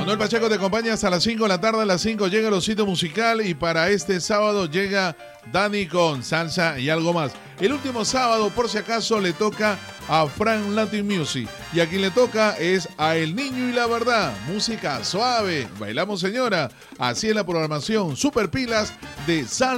Manuel Pacheco te acompaña hasta las 5 de la tarde. A las 5 llega el Osito Musical y para este sábado llega Dani con salsa y algo más. El último sábado, por si acaso, le toca a Frank Latin Music. Y a quien le toca es a El Niño y la Verdad. Música suave. Bailamos, señora. Así es la programación. Super pilas de salsa.